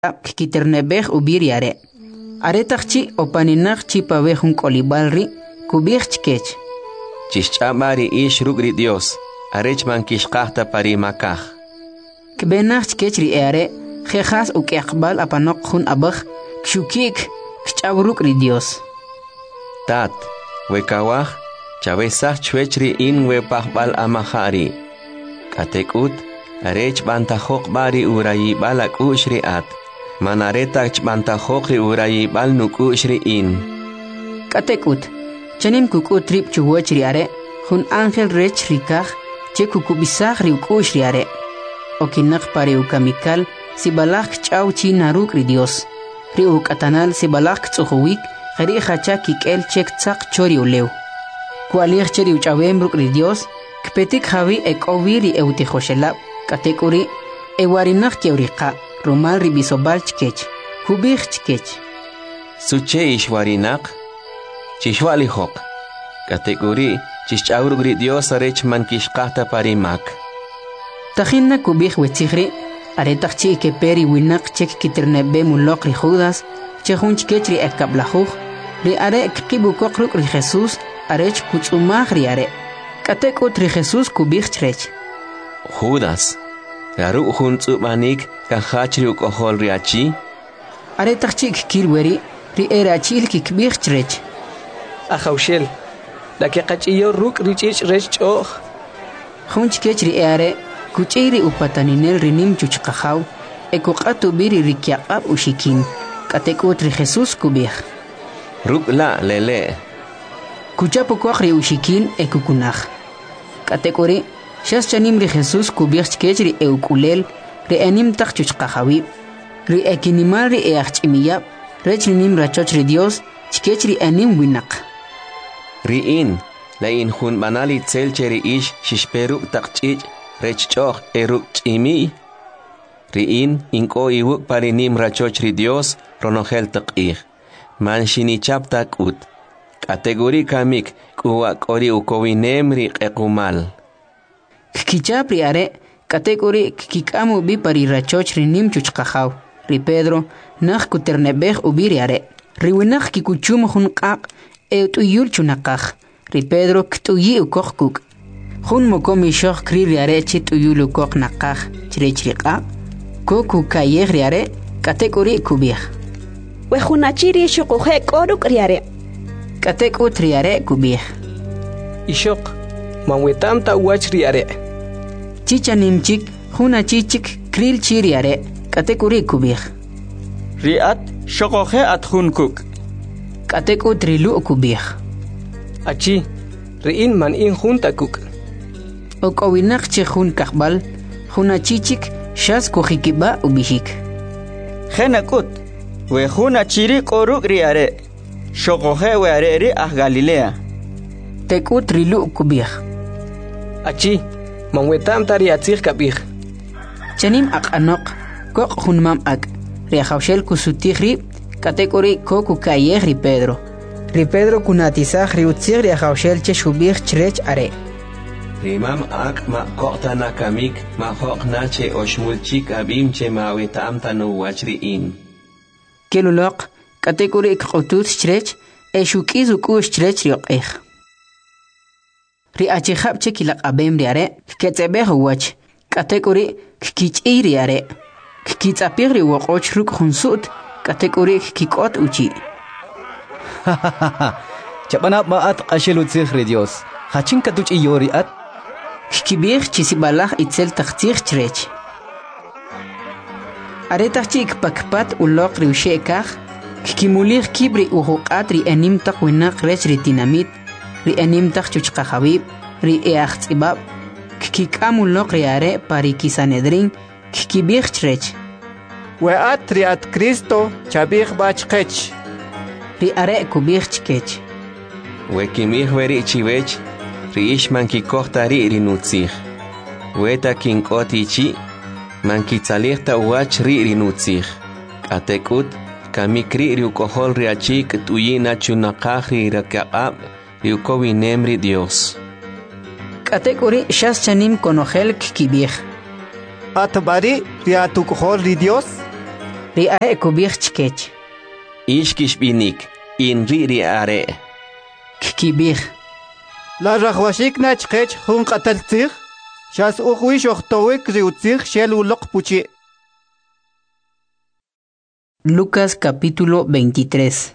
kiternebej ubir yare. Aretakchi opaninakchi pavejun kolibalri kubirchkech. Chischamari ish rugri Dios. Arechman kishqahta parimakaj. Kbenachkech ri ere. Jejas ukeakbal apanok hun abaj. Kshukik kchavrukri Dios. Tat. Wekawaj. Chavesaj chwechri in wepajbal amahari. Katekut. Arech bantajok bari urayi balak ushri at. Manaretak bantajok urayi bal nuk ushri in. Katekut. Chanim kukut trip chuwachri are. Hun ángel rech rikaj. Che kukubisaj riuk ushri are. Okinak pare ukamikal. Sibalak chaw chi narukri Dios. Riuk atanal sibalak tsuhuwik. Jari hacha kikel chek tsak chori ulew. Kualir cheri uchawem rukri Dios. Kpetik javi ekoviri eutijoshelab. Katekuri ewarinak keurika. Romal ribisobal chkech. Kubij chkech. Suche ishwarinak. Chishwalihok. Katekuri chichaurugri Dios arech man kishqahta parimak. Tajinna kubij wetzigri. Aretakchi ke peri winak chek kiternebe mulokri Judas. Chehun chkechri ekablajuj. Ri are kibukok rukri Jesús. Arech kuchumagri are. Katekut ri Jesús kubij chrech. Judas. Garu juntu manik kahachri ukohol riachi. Aretakchi kilweri. Ri erachil kikbij chrech. Ajaushel. La que cachiyo ruk richich rech och. Junch kechri are. Kuchiri upataninel rinim chuchkajaw. Ekukatu biri rikiaqab ushikin. Katekut ri Jesús kubij. Ruk la lele. Kuchapukwak ushikin ekukunaj. Katekuri. Shas chanim ri Jesús kubij chkechri eukulel. Ri anim tak chuchkajawi. Ri ekinimal ri eachimiyab. Rech rinim rachoch ri Dios. Chkechri anim winak. Riin. La in hun banali tselcheri ish shishperuk takchich. Rech choch eruk chimi. Riin inko iwuk parinim rachoch ri Dios. Ronogel takih. Man shinichap takut. Kategori kamik kuwa kori ukowinem ri ekumal. Kichapri are. Kategori kikamu bi pari rachoch rinim chuchkajaw. Ri Pedro. Nach kuternebej ubiri are. Riwinach kikuchum hun qaq. Eutuyul chunakaj. Ri Pedro ktuyi ukokuk. Hun mokomi shoch kri are chit uyul ukok nakaj. Chirechriqa. Koku kayeg riare. Kategori kubij. Wejunachiri shukuhe koruk riare. Katekut riare kubij. Ishok. Manwetamta uach riare. Chichanimchik. Hunachichik kril chiriare. Katekuri kubij. Riat shokohe at hunkuk. Katekut rilu kubij. Achi. Riin man in juntakuk. Okowinak che hun kakbal. Hunachichik. Shas kujikiba ubishik. Genakut. Wejuna chiri koruk riare. Shokohe weare ri ah Galilea. Tekut rilu kubij. Achi. Manwetamta riatzig kabij. Chanim ak anok. Kok hunmam ak. Riajaushel kusutigri. Katekuri koku kayeg ri Pedro. Ri Pedro kunatizaj riutzig riajaushel che shubij chrech are. Rimam ak ma kokta nakamik ma hok nache oshmulchik abim che ma wetamta no wachri in. Kelulok. Katekuri kotut chrech. Eshukizu kush chrech riokej. Ri achihab che kilak abem riare. Ketzebej wach. Katekuri kich'i riare. Kitzapig ri wokoch ruk hunsut. Katekuri kikot uchi. Chapanap maat qashilutzig ri Dios. Hachin katuch iyori at. Kibij chisibalaj itzel taktzig chrech. Aretachik pakpat ulok ri ushekaj. Kimulig kibri uhuqat ri anim tak winak rech ri tinamit. Ri anim tak chuchqajawib. Ri eachtzibab. Kikamulok ri are pari kisanedrin. Kibij chrech. Weat riat Cristo chabij bachkech. Ri are kubij chkech. Wekimih weri chiwech. Ri ish man kikohta ri rinutzig. Weta kinkoti chi. Man kitzalihta uach ri rinutzig. Katekut. Kamikri riukohol riachik tuyina chunakaj ri rakaqab. Riukowinem ri Dios. Katekuri shas chanim konojel kibij. Atbari riatukohol ri Dios. ri are kubih chkech. Ishkish binik, in ri are. Kibih. La rahwashik na chkech hun qataltzig. Shas uqwish oqtowik riutzig shel uloq puchi. Lucas capítulo 23.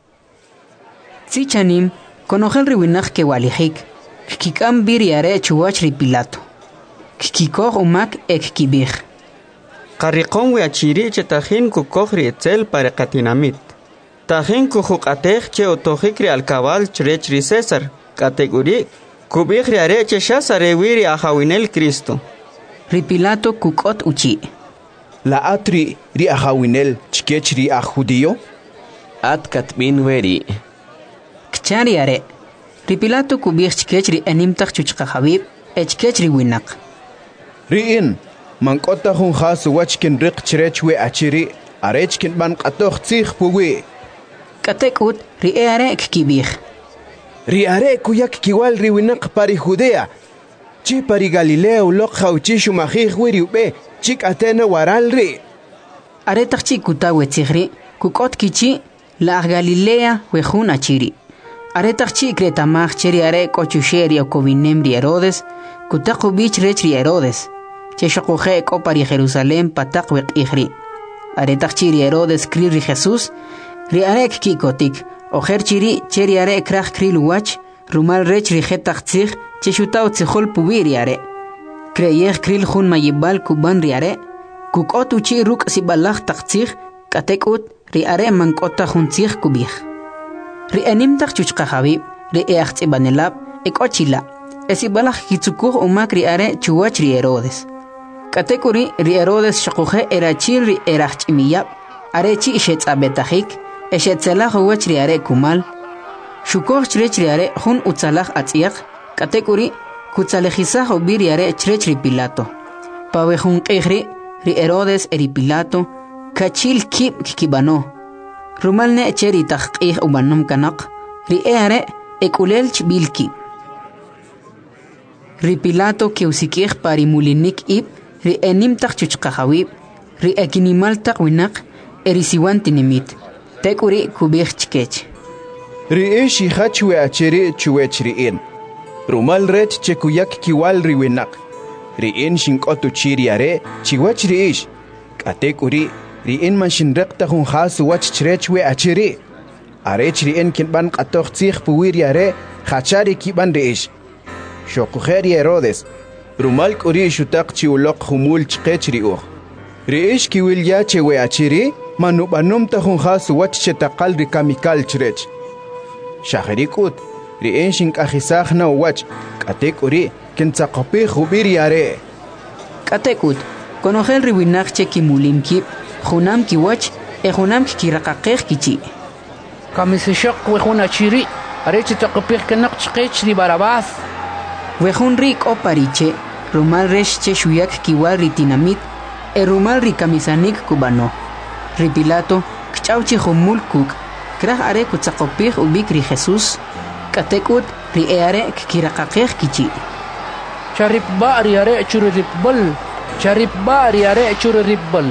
Tzichanim, conojel riwinach que walijik, kikam biriare chuach ri Pilato. Kikikoh umak ek kibih. Qarriqon weachiri che tajin kukohri etzel para katinamit. Tajin kujuqatej che otojikri alcabal chrechri César, categori, kubihri areche shasare wiri ajawinel Cristo. Ri Pilato kukot uchi. La atri ri ajawinel chkech ri judío? At katmin weri. Kchari are. Ri Pilato kubih chkech ri animtach chuchqa habib, echkech ri winak. Riin, man kota hun khas wachkin riq chrech we achiri, arechkin ban qatoh tzig puwi. Katekut ri are kibih. Ri are kuyak kiwal ri winak pari Judea. Chi pari Galilea uloq khawchi shumajih wiri ube, chik atena waral ri. Are tachi kuta wetzigri, kukot kichi la Galilea wejun achiri. Are tachi kretamach cheri are kochusheri o kovinem ri Herodes, kutaqu bich rech ri Herodes. Che shokoje ko pari Jerusalem patak wek ihri. Are tachi ri Herodes kri ri Jesús, ri are kikotik, ojer chiri cheri are krach kri luwach, rumal rech ri jetachtzig, che shutao tzihol pubiri are. Kreyeh kril jun mayibal kuban ri are, kukot uchi ruk sibalach taktzig, katekut ri are mankota juntzig kubih. Ri animtach chuchqa habib, ri eachts ibanelab, ekochila. Esibalach kitsukuh umak ri are chuwach ri Herodes. Katekuri ri Herodes shakuje erachil ri erach imiyab, are chi ishetz abetajik, eshetzelach uwach ri are kumal. Shukoh chrech ri are jun utzalach atziak, katekuri kutzalejizah obir ri are chrech ri Pilato. Pawejun qihri ri Herodes eri Pilato, kachil kib kibano. Rumalne cheri taqih ubanum kanak, ri are ekulelch bilki. Ri Pilato que usikih pari mulinik ib, ri enimtaq chuchqahawib, ri ekinimaltaq winak, erisiwan tinimit. Tekuri kubih chkech. Ri ishi hachwe achiri chuwech riin. Rumal rech chekuyak kiwal ri winak. Riin shinkotu chiri are, chiwach ri ish. Katekuri, riin man shinrekta hun khas wach chrechwe achiri. Arech riin kinban qatoh tzig puwiri are, khachari kiban ri ish. Shokujeri Herodes, rumal kuri shutak chiulok humul chkech riuch. Riish kiwil ya chewe achiri, manubanum tahun khas wach chetakal rikamikal chrech. Shaherikut, riin shinkajisach na wach, katek uri, kintzaqopi hubiri are. Katekut, konojel riwinak chekimulim kip, junam kiwach, junam kirakakeh kichi. Kamisishok wejun achiri, areche taqopih kenak chkech ri Barabás. Wejun rik o pariche, rumal resh che shuyak kiwal ritinamit, rumal rikamisanik kubano. Ri Pilato, kchauchi humul kuk, krah are kutzaqopih ubik ri Jesús, katekut ri eare kirakakeh kichi. Charip ba ri are churu ripbal, charip ba ri are churu ripbal.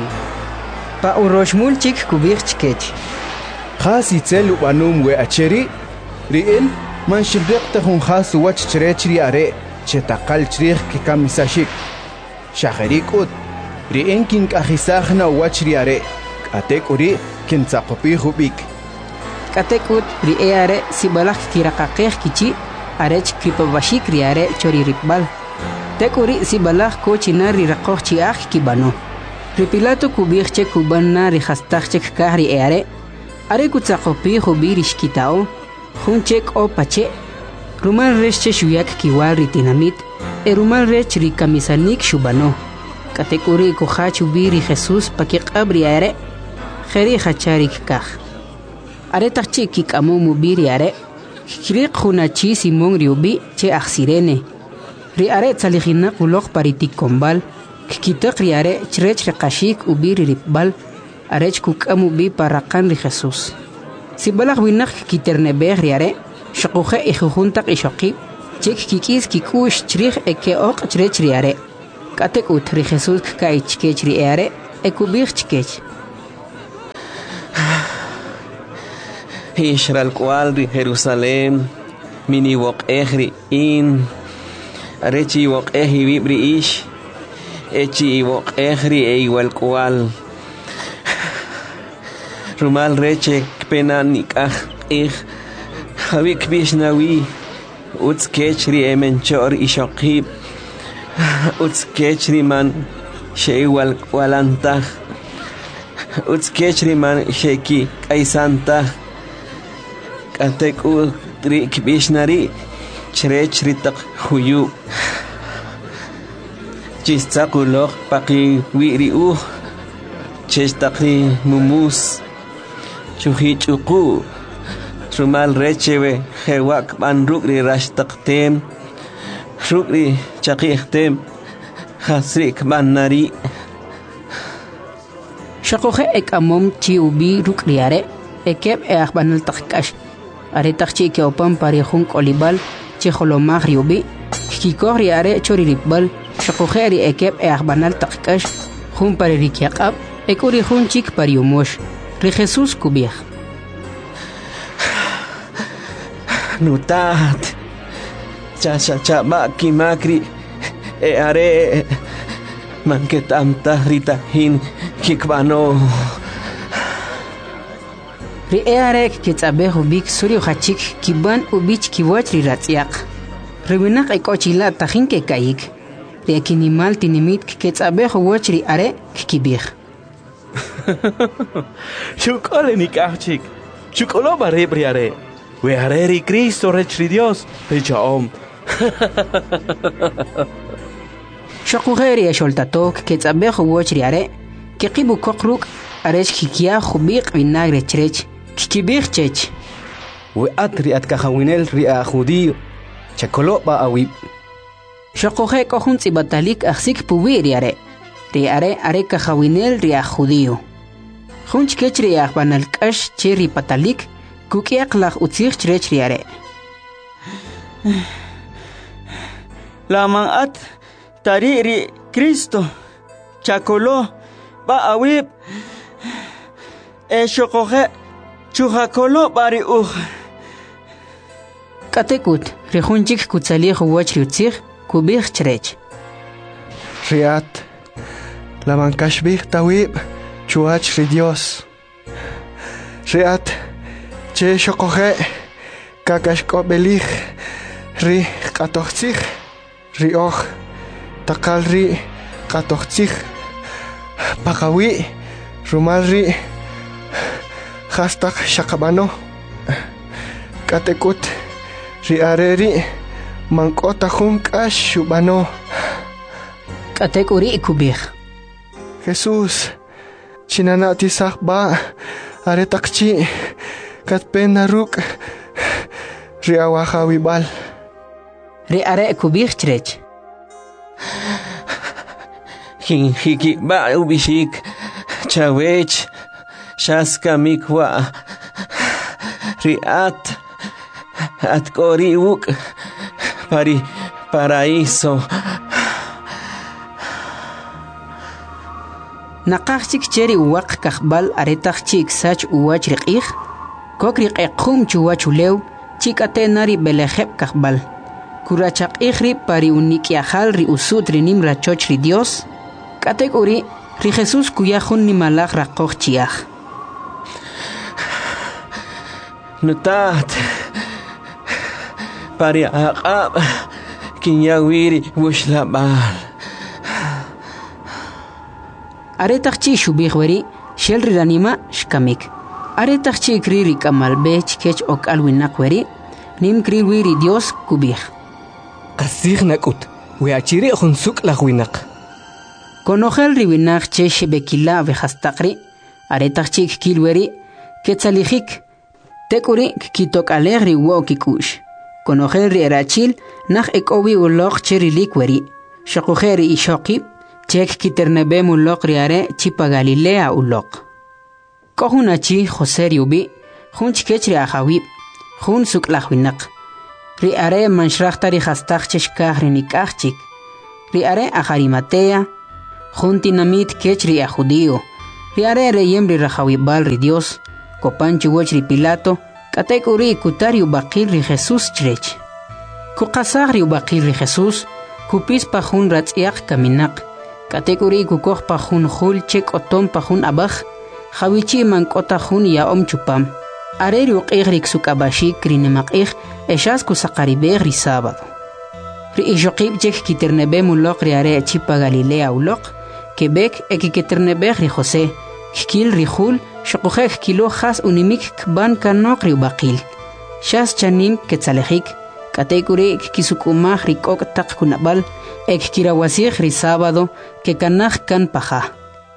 Pa uroshmul chik kubih chkech. Khasi tsel ubanum we acheri, riin man shirrekta hun khas wach chrechri are, chetakal chrich kikamisashik. Shaherikut, riin kin kahisachna wachri are, katekuri kin tzaqopi hubik. Katekut ri eare sibalak kirakakeh kichi, arech kripabashik ri are chori ripbal. Tekuri sibalak kochina ri rakoh chiach kibano. Ri Pilato kubih che kubanna ri hastach chek kahri eare, are kutzaqopi hubir ishkitao, junchek o pache, rumal rech che shuyak kiwal ritinamit, rumal rech ri kamisanik shubano. Katekuri kohach ubiri Jesús pakik abri are, kheri hacharik kah. Are tachi kik amo mubiri are, krik hunachi simon riubi che aksirene. Ri are tzalihinak ulok paritik kombal, kikitak ri are chrech rekashik ubiri ripbal, arech kuk amu bi parakan ri Jesús. Si balak winak kiternebeh ri are, shakuje ijujuntak ishokib, chek kikis kikush chrich eke ok chrech ri are. Katek ut ri Jesús kai chkech ri are, ekubir chkech. Israel cual ri Jerusalem mini wok ri in arechi wok vibri ish echi wok ri igual cual rumal reche penan nikah Havik Bishnawi Uts Kechri Emenchor Ishokib Uts Kechri man Sheiwal Walantah Uts Kechri man Sheki Kaisantah Kateku Trik Bishnari Chrechritak Huyu Chistakulok Paki Wiri Chestakri Mumus Chuhichuku Rumal rechewe hewak ban rukri rashtaktem rukri chaqihtem hasrik ban nari Shakohe ek amom chi ubi rukri are ekeb banal takkash are takchi ke opam pari khunk olibal chi kholomag riubi kikori are chori ribal shakohe ri ekeb banal takkash khum pari rikyaqab ekuri khun chik pari umosh ri Jesus kubih Nutat cha maki makri are manketam tahrita hin kikbano ri are kitsabe hubik suri khachik kiban ubich kiwach ri ratsiaq riwinak ikochila tahin ke kayik ri akinimal tinimit kitsabe huwach ri are kibih chukole nikachik chukolo bare briare We hareri Cristo rechri Dios pechaom. Shakugeri sholtatok ketsabejo wochriare kiqibu koqruk aresh kikia khubiq vinagre chrech kikibig chech we atri atkahawinel ria judío chakolo ba awib Shakuge kohun tsibatalik aksik puwiriare riare are kahawinel ria judío Khunch kechri banal kash cheri patalik Kukiaklach utzich chrechriare. Lamang at tariri Cristo chakolo ba awib shokohe chuhakolo bari Katekut rehunchik kutsalih wachri utzich kubich chrech. Riat lamang kashbih tawib chuach ri Dios. Riat Che shokohe kakashko belich ri katochich ri och takal ri katochich pakawi rumal ri hashtag shakabano katekut ri areri mankota junkash shubano katekuri kubich Jesús chinanati sakba aretakchi Katpena ruk riawaha wibal ri are kubich chrech hiki ba ubishik chawech shaska mikwa riat atkori uk paraíso Naqachik cheri uwaq kahbal aretachik sach uwach riqih Kokri qequm chuwachulew chikate nari belejeb kahbal kurachaq ihri pari unikiajal ri usut ri nim rachoch ri Dios katek uri ri Jesus kuyajun nimalaj raqoj chiaj Nutat pari aqab kinyawiri wushlabal Aretachchi shubih weri shel ri ranima shkamik Aretachchi kriri kamalbech kech ok alwinak weri nim kri wiri Dios kubih Qasig nakut we achiri khunsuk lagwinak Konojel riwinak che shebekila vejastaqri Aretachchi kilweri ketsalijik Tekuri kitok alegri wokikush Konojel ri erachil nach ekowi ulok cherilik weri Shakujeri ishokib chek kiternebe mulok riare chipa Galilea ulok Kohunachi Jose riubi Junch kechri ajawib Jun suk lagwinak Riare manshrachta ri hastaq cheshkaj rinikachchik Riare ajarimatea Junti namit kechri ajudío Riare reyem ri rajawibal ri Dios Kopanchi woch ri Pilato Katekuri kutari ubaqil ri Jesús chrech. Kukasagri ubaqil ri Jesús, kupis pajun ratsiak kaminak. Katekuri kukoh pajun hul chek otom pajun abaj, jawichi mankota jun ya chupam. Areri uqigrik sukabashik rinemakig, eshas kusakaribeg ri sábado. Ri ijoqib chek kiternebe mulok ri are chipa Galilea ulok, Quebec ekiketernebeg ri José, kikil ri hul, shokujek kilo has unimik kban kanok ri ubaqil. Shas chanim ketzalejik, katekuri kisukumaj ri kok tak kunabal, kirawasig ri sábado, que kanaj kan paja.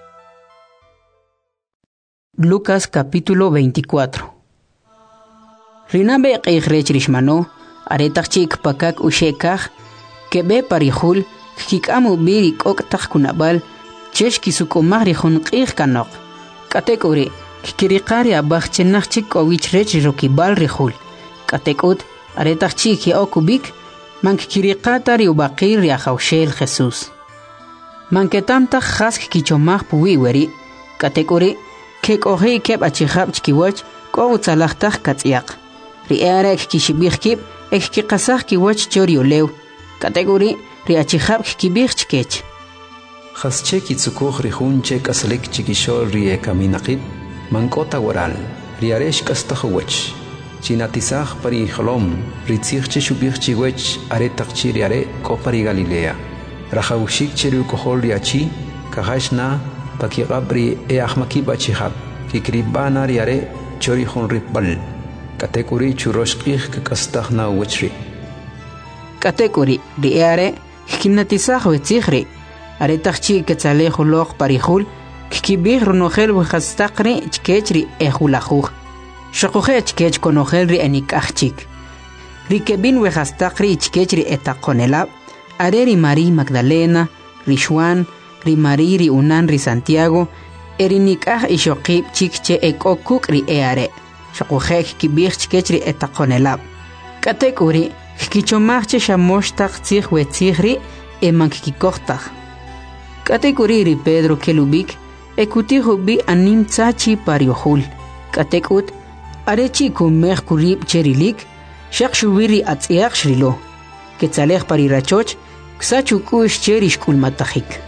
Lucas capítulo 24. Rinabe qeijrech rishmano, aretachik pakak ushekaj, kebe parihul, kikamu biri kok tak kunabal, chesh kisukumaj ri junqij kanok. Katekuri, kikiriqari abaj chenachik owichrech rokibal rihul. Katekut, aretachik ya okubik, mankikiriqata ri ubaqir ri ajawshel Jesús. Manketamtaj jask kichomaj puwiweri, katekuri, kek ohi keb achihab chkiwach, ko utzalajtaj katsiaq. Ri arek kishibij kib, ek kikasaj kiwach choriolew. Katekuri, ri achihab kibij chkech. Jasche kitsukuj rijun chek aslik chikishol ri ekaminaqib, mankota waral, ri aresh kastajuwech. Chinatisaj pari jolom, ri tzijche shubij chiwech aretaqchi ri are ko pari Galilea. Rajawshik cheri kohol ri achi, kahashna, pakigabri e ahmakib achihab, kikribana ri are chori jun ripbal. Katekuri churoshqij kakastajna wechri. Katekuri, ri are, kinatisaj wetzijri. Aretachchi ketzalejo loj parihul, kikibij runojel wejastaqri chkechri ejulajuj. Shokuje chkech konojel enikachchik. Rikebin wejastaqri chkechri etaqonelab, areri Marí Magdalena, ri Juan, ri Marí ri Unan ri Santiago, erinikaj ishokib chikche ekokuk ri eare. Shokuje kikibij chkechri etaqonelab. Katekuri, kikichomajche shamochtaq tzij wetzijri emankikikojtaj. Katekuri ri Pedro kelubik, ekutijubi anim tzachi pariohul. Katekut, arechi kumej kurib cherilik, shak shubiri atziak shrilo. Ketzalej parirachoch, ksachukush cherish kulmatajik.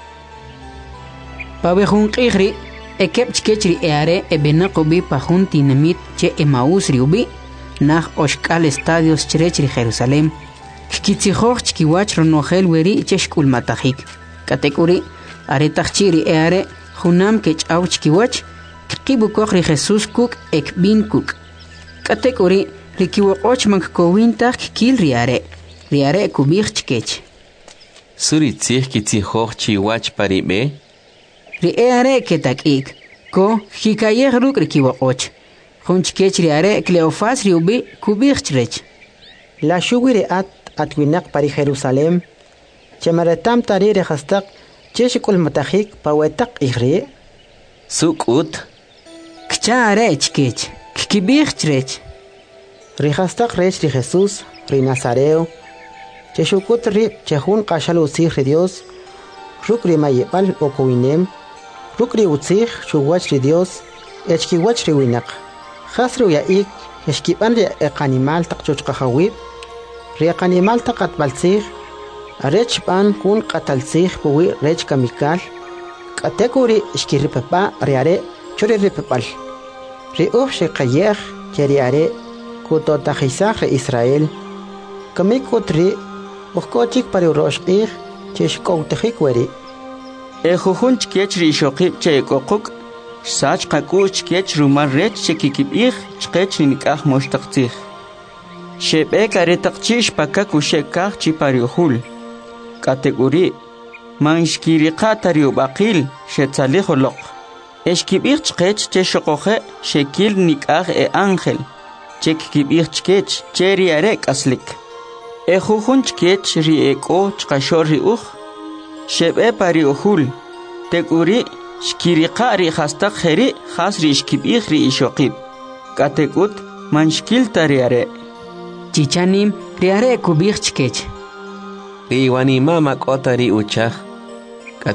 Pabejun qigri, ekep chkechri eare ebenakobi pajun tinamit che Emaús riubi, nach oshkal estadios chrechri Jerusalem, kikitzijoj chkiwach ronojel weri chesh kulmatajik. Katekuri, aretachchiri eare, junam kech auchkiwach, kibukoj ri Jesús kuk ekbin kuk. Katekuri, rikiwokoch mankowintaj kil riare kubij chkech. Suri tzij kitzijoj chiwach paribe? Ri eare ketakik, ko hikayej ruk rikiwokoch. Jun chkech riare Cleofas riubi kubij chrech. La shugiri atwinak pari Jerusalem, Chemaratam tari rejastak, cheshikul matajik pawetak igri. Sukut. Kcha arech kech, kikibij chrech. Rejastak rech ri Jesús, ri Nazareo. Cheshukut ri chehun kashal utzij ri Dios. Ruk ri mayepal okowinem. Ruk ri utzij shuwach ri Dios. Echkiwach ri winak. Jas ri uyaik, eshkipan ri ekanimal takchochkahawib. Ri ekanimal takatbaltzij. Arech pan kun qatalsij puwi rech kamikal. Katekuri shkiripapa riare chori ripapal. Ri shekayej cheriare kutotajisaj re Israel. Kamikut ri ukochik pari uroshqij cheshkoutajik weri. Ejujun chkech ri shoqib chekokuk, sach qakuch chkech rumar rech chekikibij chkech nikaj mochtaqtzij. Shebek aretaqchish pakakushekaj chipariuhul. Katekuri, manshkiriqata riubaqil shetzaliholoq. Eshkibij chkech cheshokoje shekil nikaj e ángel. Chekibij chkech cheri arek aslik. Ejujun chkech ri eko chkashor riuj. Shebe pariuhul. Tekuri, shkiriqa ri hastaq jeri has ri shkibij ri ishokib. Katekut, manshkilta riare. Chichanim riare kubij chkech. Riwanima makota ri uchaj.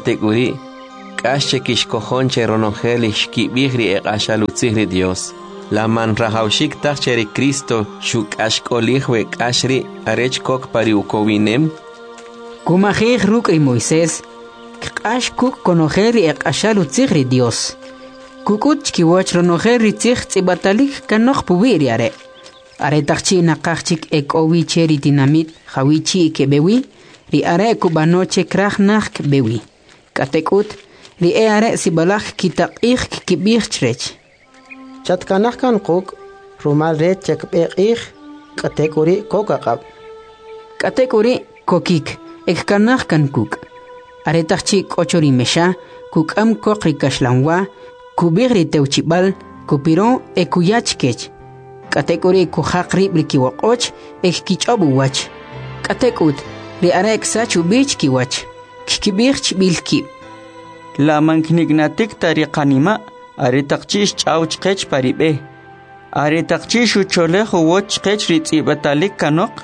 Katekuri, kashche kishkojonche ronojel ishkibij ri eqashal utzij ri Dios. la man rahawshik taq cheri Cristo shuk'ashk'olij we k'ashri arech kok pari ukowinem kumajij ruk'ri Moisés k'ash kuk konojer ri eq'ashal utzij ri Dios kuk'ut chkiwach ronojer ri tzij tz'ibatalik kanoj puwi are are taqchi naqajchik ek'owi cheri tinamit jawichi kebewi ri are kubanoche kraj naj kebewi katek'ut ri are sibalaj kitaq'ij kib'ij chrech chatkanaj kan quk rumal ret chakb'eq'ij k'atek'uri kokaq'ab' k'atek'uri kokik ekkanaj kan kuk are taqchi k'ochori mesha kuk'am koq ri kaxlanwa kub'ij ri tewchib'al kupiro ekuyach kech k'atek'uri kujaq rib' ri kiwoq'och ekkich'ob' uwach k'atek'ut ri are eksach ub'ich kiwach kikib'ij chb'il kib' la mankniknatik tariqanima are taqchi ch'aw chqech parib'e are taqchi shucholej uwoch chqech ri tz'ibatalik kanoq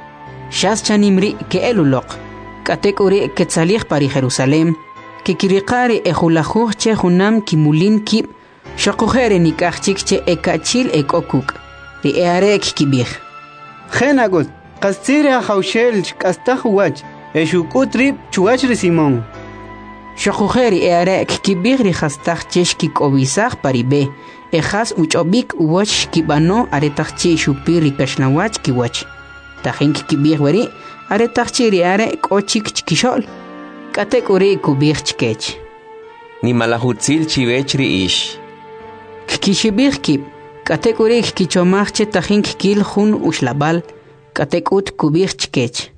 xas chanimri ke'eluloq k'atek'uri ketzalij pari Jerusalén kikiriqari ejulajuj che junam kimulin kib' xoqujere nik'ajchik che ekachil ek'okuk ri are kikib'ij Jenagut qastziri ajawxel k'astaj uwach exuk'ut rib' chuwach ri Simón xoqujeri are kikib'ij ri jastaj che xkik'owisaj parib'e ejas uch'ob'ik uwach xkib'ano are taqchi xupir ri kaxlanwach kiwach tajin kikib'ij weri are taqchi ri are k'ochik chkixo'l k'atek'uri kub'ij chkech nimalajutzil chiwech ri ix kikixib'ij kib' k'atek'uri kichomaj che tajin kikil jun uxlab'al k'atek'ut kub'ij chkech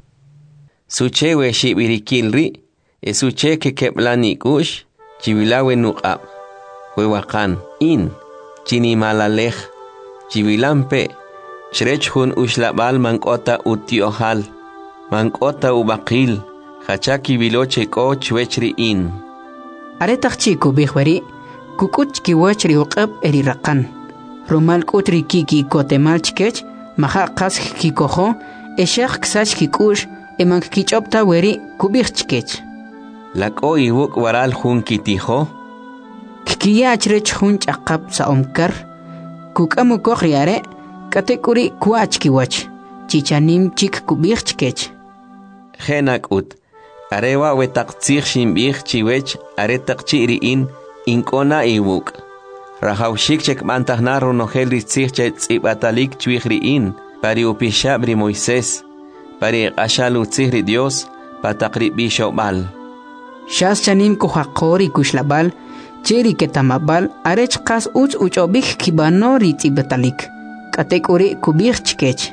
suche we xib'irikil ri esuche que keplani kush chivilawe nuqab huewaqan in chinimalalej chivilampe chrech hun ushlabal mankota utiojal mankota ubaqil hachaki viloche ko chwechri in are taqchi kubihwari kukut kiwachri uqab eri raqan romal kutri kiki kotemal chkech maha qas kikojo eshaq ksach kikush emank kichopta weri kubih chkech Lako iwuk waral jun kitijo kikiyach rech jun ch'aqab sa omkar kukamu koqriare katekuri kuach kiwach chichanim chik kubij chkech Genakut arewa wetaqtzij shimbij chiwech are taqchiri inkona iwuk rahawshik chekmantajna ronojel ritzij tz'ibatalik chwijri pari upishabri Moisés pari qashalu tzijri Dios pataqribi shobal Shas chanim kuhaqori kushlabal cheri ketamabal arech qas uch uchobik kibanori tz'ibatalik katekuri kubij chkech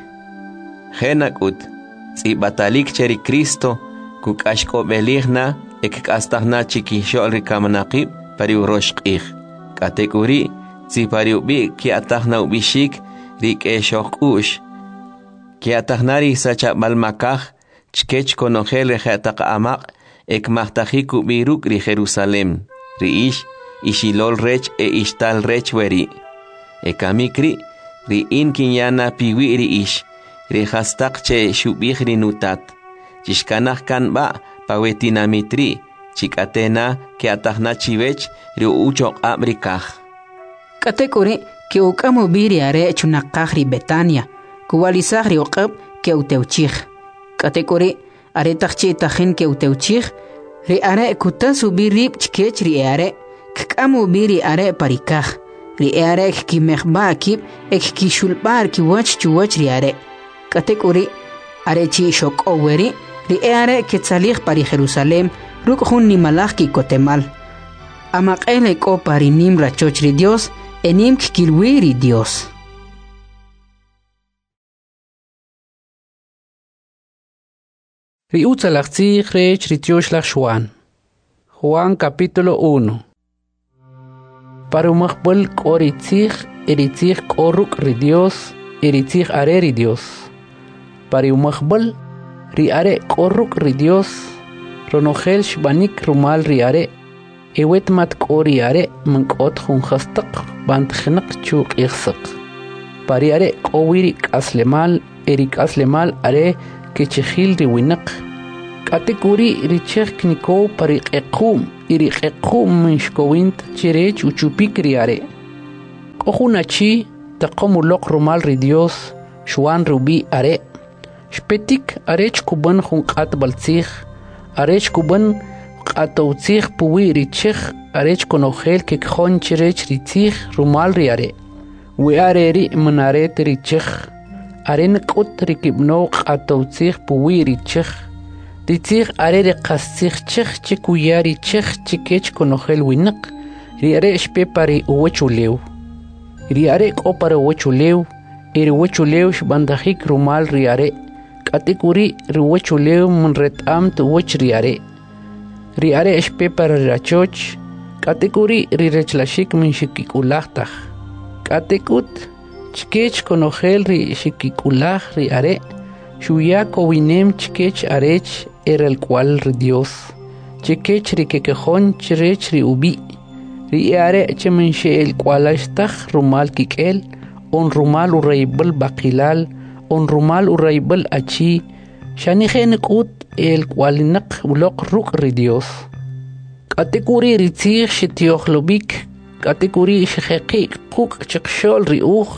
Genakut tz'ibatalik cheri Cristo kukashk'ob'elijna ekk'astajna chikixo'l rikamanaqib pari uroshq'ij katekuri tzipari ubi kiatajna ubishik rik'exoq'ux kiatajna risachab'al makaj chkech konojel reje'taq amaq ekmahtajik ubiruk ri Jerusalén ri ishilol rech ishtal rech weri ekamikri ri kinyana piwi ri ri hastaq che shubij ri nutat chishkanaj kanba pawetinamitri chikatena kiatajna chivech ri uchoq'ab ri kaj katekuri ke ukamu biri are chunaqaj ri Betania kuwalisaj ri uqab ke utewchij katekuri are taqchi tajin ke utewchij ri are kutasu birib chkech ri are kkamu biri are parikaj ri are kimejba kib ekkishulbar kiwach chuwach ri are katekuri are chi shok'oweri ri are ketzalij pari Jerusalén ruk jun nimalaj kikotemal amaq'ele k'o pari nim rachoch ri Dios enim kikilwi ri Dios Riutzalachtzij rech ritioxlach Juan capítulo 1 Para umachbol k'oritzij eritzij k'oruk ri Dios eritzij are ri Dios Para umachbol ri are k'oruk ri Dios ronojel shbanik rumal ri are ewet mat k'ori are mank'ot jun jastaq bantjnaq chuk iqsaq Pari are k'owiri k'aslemal eri k'aslemal are kechejil ri winaq katekuri richej kniko pari qequm iri qequm minshkowint cherech uchupik ri are kojunachi taqomu loq rumal ri Dios Juan rubi are Spetik arech kuban junqat baltzig arech kuban qatowtzig puwi richig arech konogel ke khon chirech ritzig rumal ri are we are ri manaret richig aren qut rikibno qatowtzig puwi richig ritzig are ri qastzig chig chikuyari chig chikech konogel winq ri are shpe pari uwachulew ri are qopar uwachulew iri uwachulew shbandajik rumal ri are Katikuri riwachulew mun retam tu wach riare. Riare espe para rachoch. Katikuri rirechlashik min shikikulatach. Katikut chkech konogel ri shikikulach riare. Shuya kowinem chkech arech el cual ri Dios. Chkech rikekejon chirech ri ubi. Riare chemin she el cualashtach rumal kikel. On rumal ureibel bakilal. On rumal uraibel achi shanigen qut el qualinak bloq ruk ri Dios kategori ritzig shitioglobik kategori shgeqi quk chqshol ri ug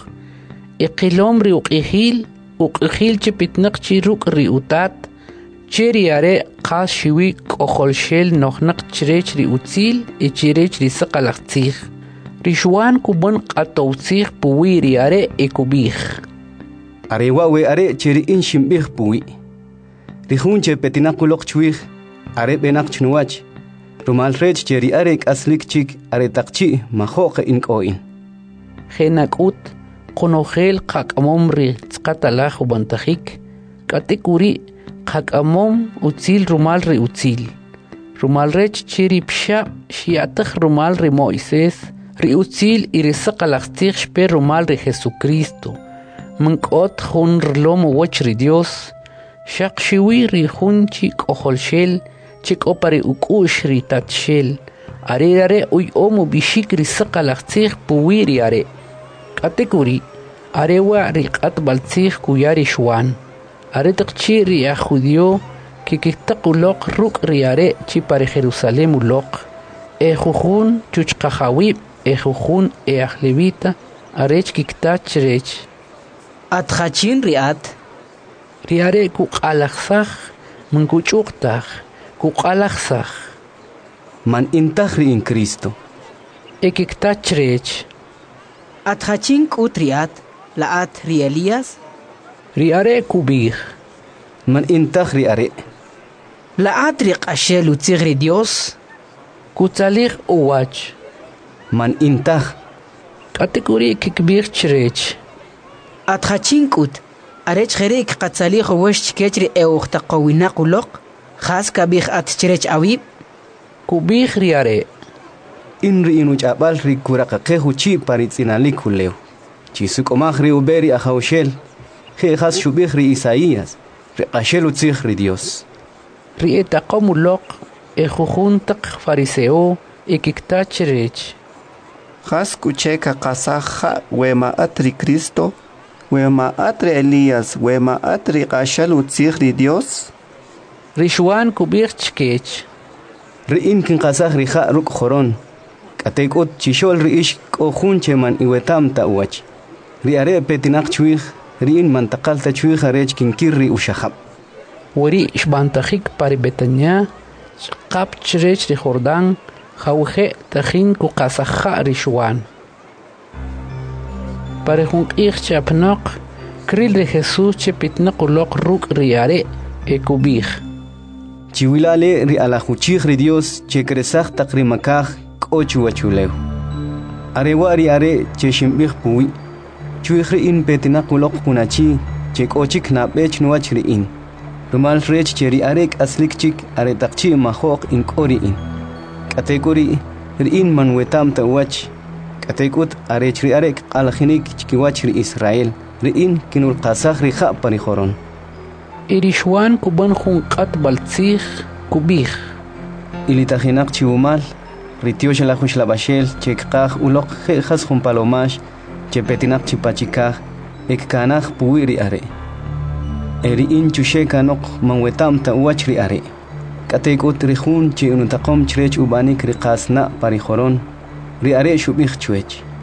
iqilom ri uqihil chipitnaq chi ruk ri utat cheri are qas shiwi qoholshel nohnaq chirech ri utzil chirech ri saqalaqtzig rishwan kubon qatowtzig puwiri are ekubig Arewa we are cheri in shimbih puwi. Rihunche petinakulok chwih, are benak chnuach. Rumal rech cheri arek aslik chik are takchi mahoke in koin. Genakut, konogel kakamom ri tskatalach ubantajik. Katekuri kakamom utzil rumal ri utzil. Rumal rech cheri psha shiatach rumal ri Moises. Ri utzil irisakalachtig shpe rumal ri Jesucristo. Mankot hun rlom wach ri Dios shaq shiwi ri hun chik oholshel chik opari ukush ri tatshel are uy omu bishik ri saqalaqtzig puwiri are kategori arewa ri qatbaltzig kuyari shwan are taqchi ri judio kikitaqulok ruk ri are chi pare Jerusalem ulok jujun chuchqajawib jujun ahlevita arech kiktachrech Atkhachin riat. Riare kuqalaxsakh munkuchuqtaq kuqalaxsakh man intaq ri in Cristo. Ekiktachrech. Atkhachin kutriat laat ri Elias. Riare kubig. Man intaq ri are. Laat ri qashel utzig ri Dios. Kutzalig uwach. Man intaq. Kategori kikbig chrech. Atkhachin kut arech kherek qatsali khowesh kechri eukhta qawina quloq khas kabih atchrech awib kubih riare inri inu chabal ri kuraqa qehuchi paritsinali kuleu chisukomag ri uberi ahawshel khas shubih ri Isaías ri qashel utzig ri Dios ri etaqomuloq ejujuntaq fariseo ekiktachrech khas kucheka qasaja wema atri Cristo Wema atri Elías, wema atri qashal utzig ri Dios. Rishwan kubir chkech. Riin kin qasaj ri kha ruk khoron. Katekut chishol ri ish qohun cheman iwetam ta uwach. Ri are petinaq chwig, riin mantaqal ta chwig arech kin kirri ushahab. Wari ishbantajik pari Betania, qap chrech ri Jordan, khawje tajin ku qasaja rishwan. Para junk chapnaq kril de Jesús chepitnaq ulok ruk riare ekubig chiwilale ri alajuchig ri Dios che kresaj taqrimakaj k'ochu wachulew arewa ri are che shimbig puwi chuig ri in petinaq ulok kunachi che k'ochik nabech nuach ri in rumal rech che ri arek aslik chik are taqchi mahoq in k'ori in kategori ri in manwetam ta wach Katekut arech ri arek alkhinik chkiwach ri Israel riin kinul qasaj ri kha pani khoron irishwan kuban khunqat baltzig kubig ilitajinak chiumal ritiosh la khush la bashel chekqaj uloq khas khum palomash chepetinak chipachikaj ekkanaj puwiri are eriin chusheka noq manwetam ta wach ri are Katekut ri khun chi ununtaqom chrech ubanik ri qasna pari khoron ri are shubig chwech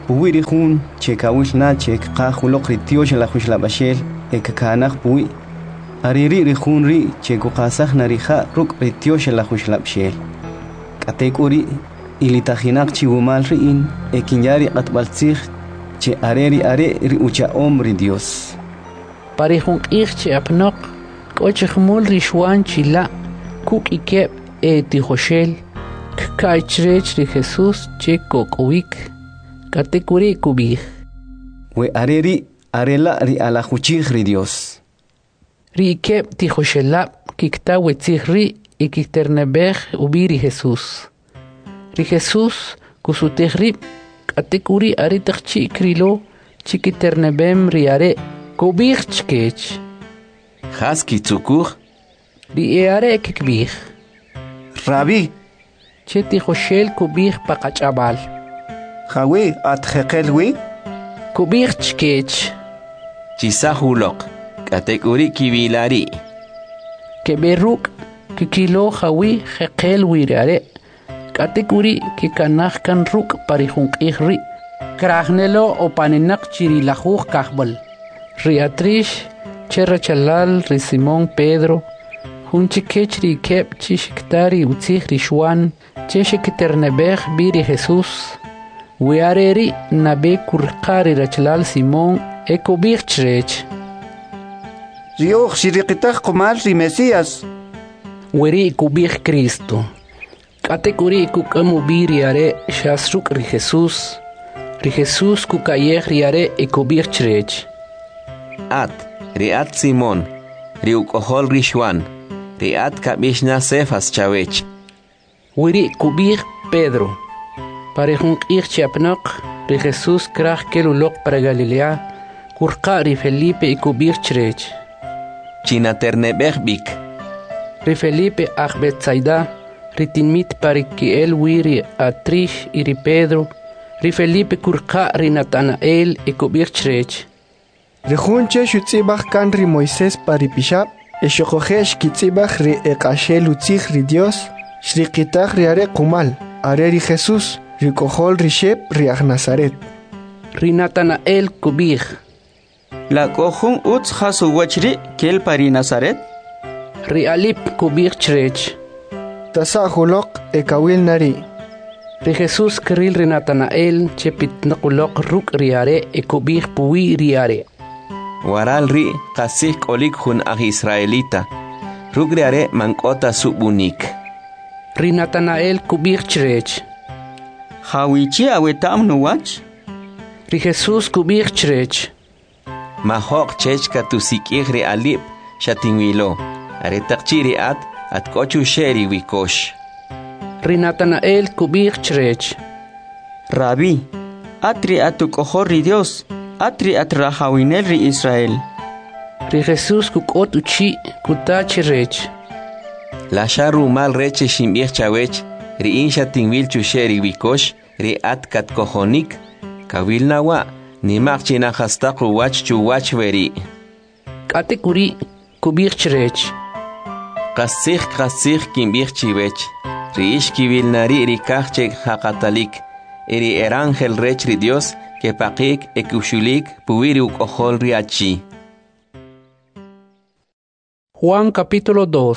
puwi rihun chekawil na chek qahulok ritiosh la khuslabashel ekakanak puwi ariri rihun ri chekuqasaj narija ruk ritiosh la khuslabshel katekuri ilitajinak chiwumal riin ekinyari qatbaltzig che areri are ri ucha hombre Dios parihun che apnok kochkhmul rishwan chila kuk ikep tijoshel kaitrech ri Jesus che kokowik katekuri kubij we areri arela ri ala huchig ri Dios ri ikep tijoshela kikta wetzig ri ikikternebej ubiri Jesus ri Jesus kusutegri katekuri are tachchi krilo chikiternebem ri are kubij chkech Haski tzukur ri are kikbij Rabbi cheti joshel kubij paqachabal Jawi atjekelwi kubij chkech Chisahulok katekuri kibilari keberuk kikilo jawi jekel wirare katekuri kikanaj kan ruk parijunqijri kragnelo o panenak chirilajuj kajbal riatrish cherrachalal ri Simón Pedro hunchikech ri kep chishiktari utzig rishwan cheshikiternebej biri Jesus weareri nabe kurqari rachalal Simón ekobij chrech Rioch shiriqitaj qumal ri Mesías weri kubij Cristo katekuri kukamu biri are shasruk ri Jesus kukayej ri are ekobij chrech Riat Simón riukohol rishwan riat kabishna Cefas chawech wiri kubij Pedro parejun chapnok ri Jesus kraj kelulok para Galilea kurqa ri Felipe ekobij chrech Chinaternebej bik ri Felipe Betsaida ri tinmit parikiel wiri Atrish iri Pedro ri Felipe kurqa ri Natanael ekobij chrech Rejunche shutzibach kan ri Moisés paripishab eshokojesh kitzibach ri eqashel utzig ri Dios shriqitach ri are kumal are ri Jesus ri kohol ri shep ri Nazaret ri Natanael kubij la kohun utz hasu wachri kel pari Nazaret ri Alip kubij chrech tasahulok ekawil nari ri Jesus kril ri Natanael chepit nakulok ruk ri are ekubij puwi ri are Waral ri qasik olik hun Israelita rugriare mankota subunik ri Natanael kubij chrech hawichi awetam nuwach ri Jesus kubij chrech mahok chechka tusikij ri Alip shatinwilo are taqchiri at kochu sheri wikosh ri Natanael kubij chrech Rabbi atri atukohor ri Dios atri atrahawinel ri Israel ri Jesus kukot uchi kutach rech la sharu mal reche shimbich chawech ri insha tingwil chusheri wikosh ri at kat kohonik kawil nawa ni machina hastaqu wach chuwach veri katekuri kubij chrech qasig kimbich chiwech ri ishkiwil nari ri kachek haqatalik eri erangel rech ri Dios que pakik ekushulik puwiri ukohol riachi. Juan capítulo 2.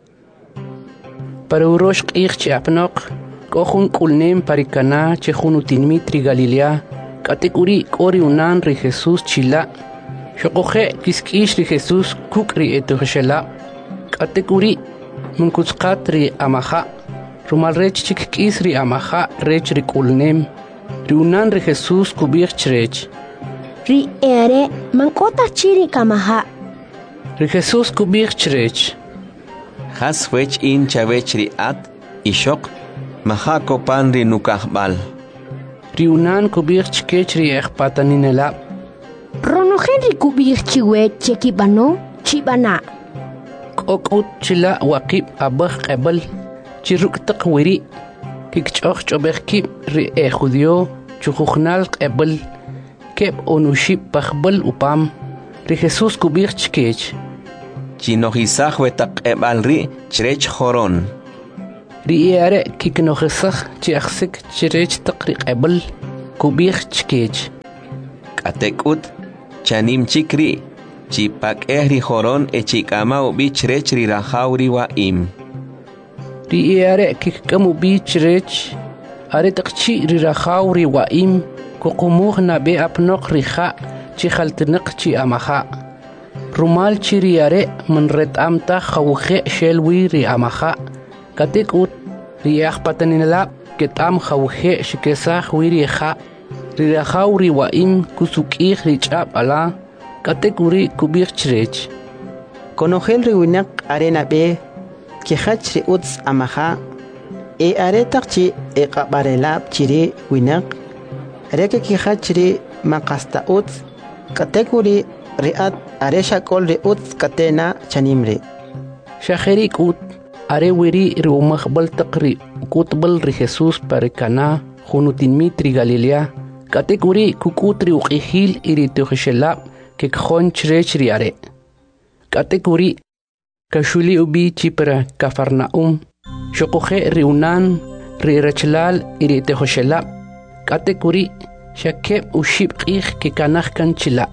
Para urosh qich apnok kohun kulnem parikana chehun utinmitri Galilea katekuri kori unan ri Jesus chila shokoje kiskish ri Jesus kukri etushela katekuri munkutsqat ri amaha rumal rech chikkis ri amaha rech ri kulnem Riunan ri Jesus kubij chrech ri ere mankota chiri kamaha ri Jesus kubij chrech has wech in chavech ri at ishok maha kopan ri nukahbal Riunan kubij chkech ri ekpataninela Ronojen ri kubij chiwech chekibano chibana kokut chila waqib abakh qabal chiruk taqwiri kikchoch chobekki ri judio chukhnal qabal keb onushib pakhbal upam ri Jesus kubij chkech chinohisaj wetaqebal ri chrech joron ri ere kiknohisaj chiaxsik chrech taqri qabal kubij chkech. Katekut chanim chikri chipak ri horon chikama ubi chrech ri rahauri wa im. Ri are kikamu bi chrech are takchi ri rahauri wa im kukumuh na be apnok riha chi khaltnaq chi amaha. Rumal chi ri are man ret amta khawkhe shelwi ri amaha. Katekut ri akhpatanilab ketam khawkhe shikesah wiri kha. Ri rahauri wa im kusukih ri chab ala. Katekuri kubir chrech. Konogel ri winak arena be ki khach ri uts amaha e are takchi e qabarelab chiri winak reke ki khach ri maqasta uts katekuri riat are shakol ri uts katena chanimre shakheri kut are wiri ri umakhbal taqri kutbal ri Jesus parikana khunutin mitri Galilea katekuri kukutri uqihil iri tukhshelab ke khon chrech ri are katekuri kashuli ubi chipra Kafarnaum shokhe riunan ri rachlal iri tehoshelab katekuri shakeb ushib qih ke kanakh kan chila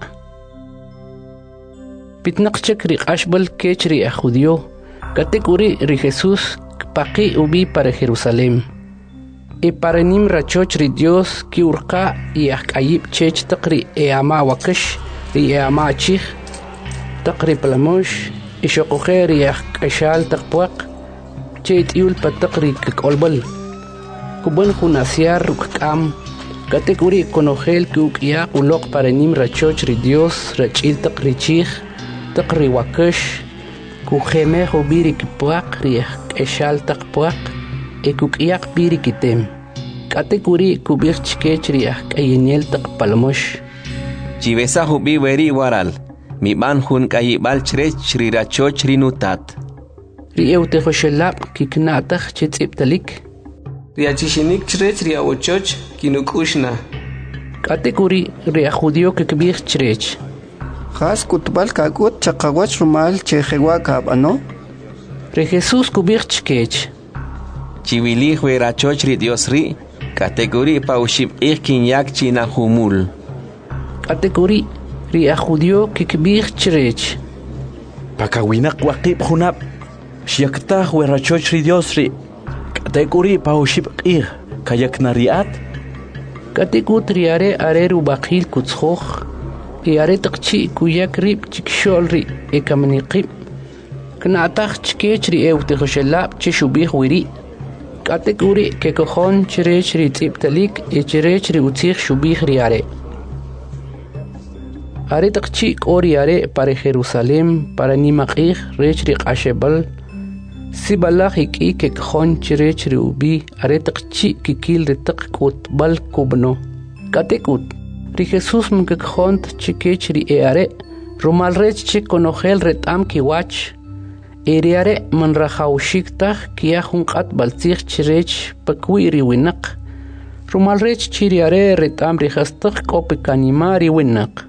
pitnaq chakri ashbal kechri ajudio katekuri ri Jesus paqi ubi para Jerusalem e para nim rachoch ri Dios ki urqa y akayib chech taqri e ama wakash ri ama chih taqri plamosh ishokhe ri akashal taqwaq chet yul pataqri kolbal kuban khunasiar rukam katekuri konogel kukia ulok para nim rachoch ri Dios rachil taqri chih taqri wakash kukheme hobiri kipwaq ri akashal taqwaq e kukiak biri kitem katekuri kubir chkech ri akayenel taqpalmosh Chivesa hubi weri waral mi ban hun kayibal chrech ri rachoch ri nutat ri eute khoshelab kiknatach chitsiptalik ri achishinik chrech ri awochoch kinukushna katekuri ri ajudio kikbir chrech khas kutbal kakut chaqawach rumal chejewa kabano ri Jesus kubir chkech Chiwili rachoch ri Dios ri katekuri paushib kinyak china humul katekuri ri ajudio kikbir chrech Pakawinak waqib hunab shiaktah rachoch ri Dios ri katekuri paushib kayak nariat katekut ri are rubaqil kutskhoch e are taqchi kuyak rib chikshol ri e kamniqib knatach chkech ri eute khoshelab chishubih wiri katekuri ke kokhon chrech ri tiptalik e chrech ri utzikh shubih ri are taqchi kori are para Jerusalem para nimaqih rech ri qashebal sibalakh iki ke kokhon chrech ri ubi are taqchi kikil ri taq kutbal kubno katekut ri Jesus mke kokhon chikech ri are rumal rech chik konogel retam ki wach Eriare man rahaushikta kia hunqat baltzich chrech pakwiri winaq rumal rech chiriare retam rihastaq kopekanimari winaq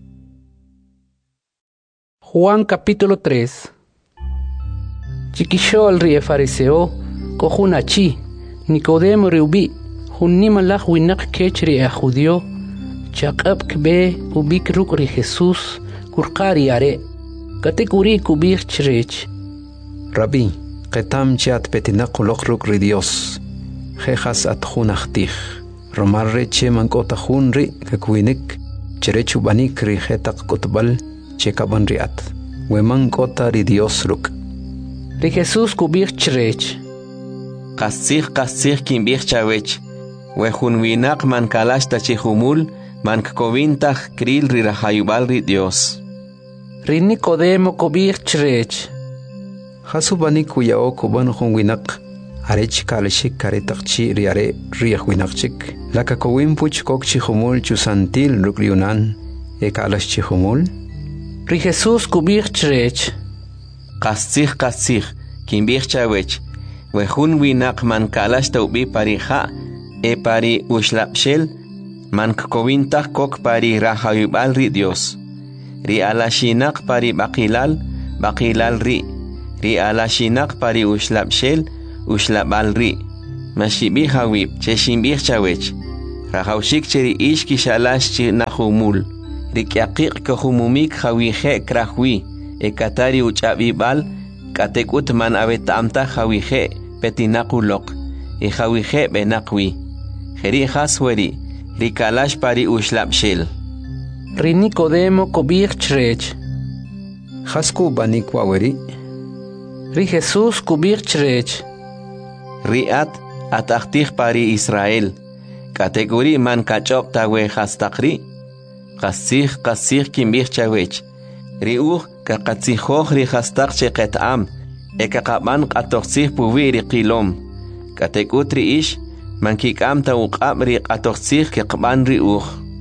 Juan capítulo 3 Chiquishol ri fariseo kohunachi Nicodemo riubi hunnimalach winaq kechri a judio chaqab kbe ubik ruk ri Jesus kurqari are katekuri kubir chrech Rabbi, qetam chat petina qulok ri Dios. Jejas at junachtij. Romar reche mankota junri kakwinik. Cherechu banik ri jetak kutbal chekaban riat. We mankota ri Dios ruk. Ri Jesus kubir chrech. Qasih kimbir chawech. We junwinak man kalashta chihumul man kovintach kril ri rahayubal ri Dios. Ri Nicodemo kubir chrech. Hasubani kuyao kuban winak arech kalashik karetaqchi riare riach winakchik laka kowin puch kokchi humul chusantil rukliunan e kalashchi humul ri Jesus kubir chrech qasih kimbir chawech we hun winak man kalash taubi parija e pari ushlapshel man kowintach kok pari rahayubal ri Dios ri alashinak pari baqilal ri ri alashinak pari ushlabshel ushlabal ri mashibi hawib cheshimbir chawech Rajawshik cheri ish kishalash chi nahumul. Rikyaqik kahumumik hawihe krahwi. Ekatari uchabibal katekut man abetamta hawihe petinakulok. Hawihe benakwi. Jeri hasweri. Rikalash pari ushlapshil. Ri Nicodemo kobir chrech. Hasku banik waweri. Ri Jesús kobir chrech. Riat atachtih pari Israel. Kategori man kachop tawe hastakri. Kasih kimbir chawech. Riuh kakatsihoh ri hastak cheketam. Ekakaman katoksih puwi ri qilom. Katekutri ish man kikam tawukab ri katoksih kekban riuh.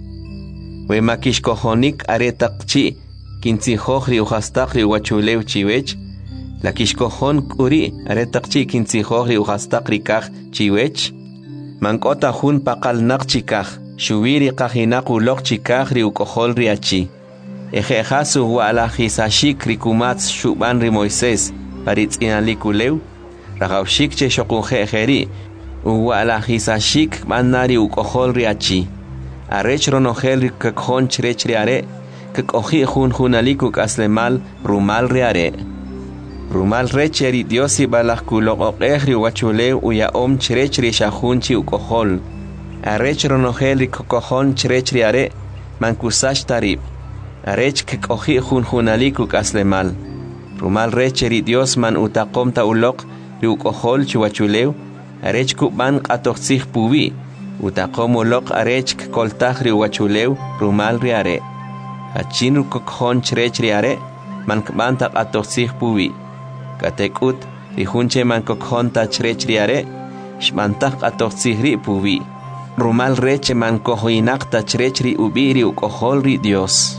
We makishkohonik aretakchi kintsihoh ri uhastak ri wachulew chiwech. La kishkohon kuri aretakchi kintsihoh ri uhastak ri kah chiwech. Mankota hun pakal nak chikah. Shubiri kahinak ulok chikah ri ukohol ri achi. Ejejasu wala hisashik ri kumats shuban ri Moisés. Paritz inalikulew. Ragawshik che shokunje ejeri. Wala hisashik manari ukohol ri achi. Arech ronogel ri kakhon chrech ri are. Kakohi hunaliku aslemal rumal ri are. Rumal recheri diosi balahkulok okehri wachulew uya om chrech ri shahunchi ukohol. Arech ronogel ri kokohon chrech ri are. Mankusash tarib. Arech kakohi hunaliku aslemal. Rumal recheri dios man utakom ta ulok ri ukohol chuwachulew. Arech kuban katoksih puwi. Utakom ulok arech koltah ri wachulew rumal ri are. Achin kokohon chrech ri are. Man kban ta katoksih puwi. Katekut rihunche man kokhon ta chrech ri are. Shmantah katoksih ri puwi. Rumal reche man kohoinak ta chrech ri ubiri ukohol ri dios.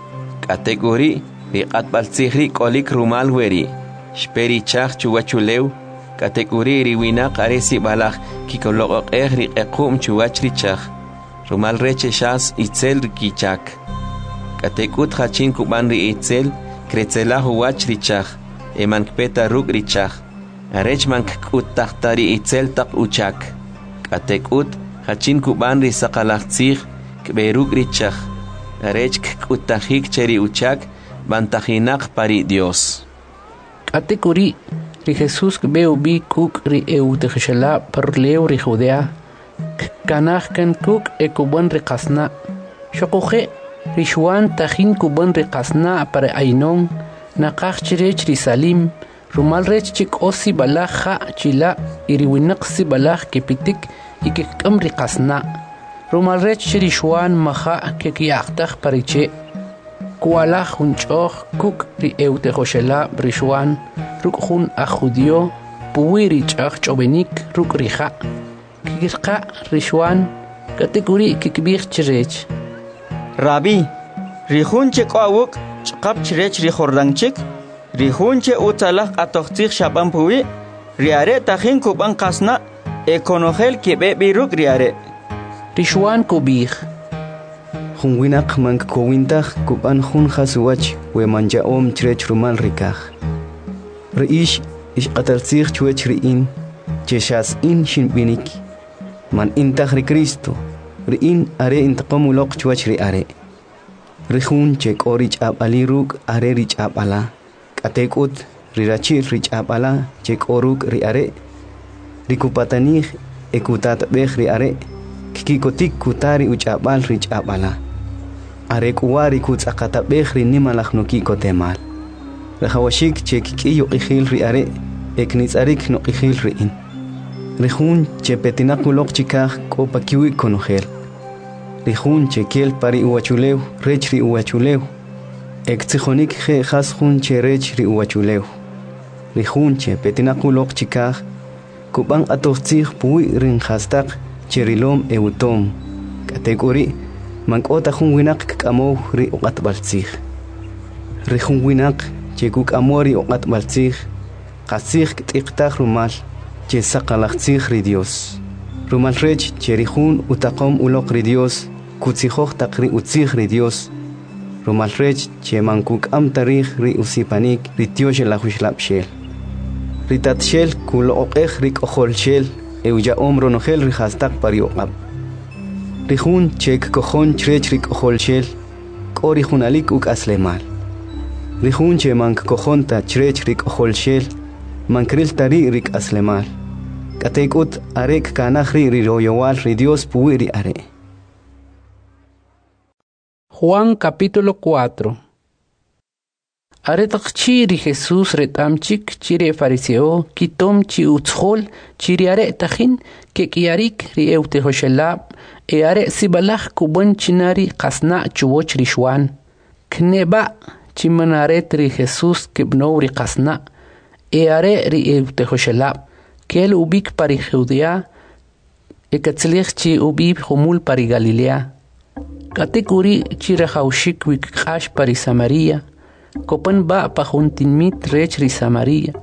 Kategori ri katbalsih ri kolik rumal weri. Shperi chach chuwachulew. Kategori ri winak aresi balach kikolok ri ekum chuwach ri chach. Rumal reche shas itzel ri kichak. Katekut hachin kuban ri itzel kretzelah huwach ri chach. Eman kpeta ruk ri chach. Arech man kut tahtari itzel tak uchak. Katekut hachin kuban ri sakalachtzih kberuk ri chach. Arech kut tahik cheri uchak bantahinak pari Dios. Kategori ri Jesús kbeu bi kuk ri eutejshala perleu ri Judea. Kanach kan kuk ekuban ri kasna. Shokoje ri Juan tahin kuban ri kasna para Ainon. Nakach chirech ri Salim. Rumal rech chik osi balach ha chila iriwinak si balach kepitik ikekam ri kasna. Rumal rech chiri Juan maha kekiachtach pariche. Kualach hunchoch kuk ri eutejoshela ri Juan. Ruk hun a judio puwiri chach chobenik ruk ri ha. Kikirqa ri Juan kategori kikbir chirech. Rabi, rihunche koawuk chqap chirech ri Jordanchik. Rihunche utalak atochtich shaban puwi. Riare tahin kuban kasna ekonogel kibe biruk riare. Ri Juan kubir. Hun winak man kowintach kuban hun hasuwach we manja om chrech rumal rikach. Reish ish qatartsich chuech riin cheshas in shinbinik. Man intach ri Cristo. Riin are intaqamulok chuech ri are. Rihun chek orich ab aliruk are rich ab ala. Katekut rirachir rich ab ala chek oruk ri are. Rikupatanich ekutat bech ri are. Kikotik kutari uchabal rich ab ala. Are kuwari kutsakata bech ri nimalach no kikotemal. Rehawashik chek kiyo ikhil ri are. Eknitzarik no ikhil ri in. Rihun che petinakulok chikach ko pakiwi konogel. Rihun che kel pari uwachulew rech ri uwachulew. Ektsijonik je khashun che rech ri uwachulew. Rihun che petinakulok chikach kuban atochtzih puwi rin hastak cherilom eutom. Kategori mankota hun winak kamo ri uqatbaltzih. Rihun winak che kuk amori uqatbaltzih. Qasih tiktak rumal che sakalachtzih ri Dios. Rumal rech cherihun utaqom ulok ri Dios. Kutsijoch takri utzih ri Dios. Rumal rech che mankuk am tarih ri usipanik ri Dios la hushlapshel. Ritat shel kulo oqeh ri kohol shel euja omronogel ri hastak pari oqab. Rihun chek kojon chrech rik oholshel. Kori hunalik uk aslemal. Rihun che mank kojon ta chrech rik oholshel. Mankril tari rik aslemal. Katekut arek kanahri riroyowal ri Dios puiri are. Juan capítulo 4. Aretak chiri Jesús retamchik chiri fariseo kitom chi utschol chiri are tajin ke kiarik ri eute hoshelab e are sibalach kubon chinari qasna chuwoch rishwan kneba chimanaret ri Jesús kibno ri qasna e are ri eute hoshelab kel ubik pari Judea e katzlich chi ubib humul pari Galilea katekuri chiri haushik wik qash pari Samaria Kopan ba pahuntin mit rech ri Samaria.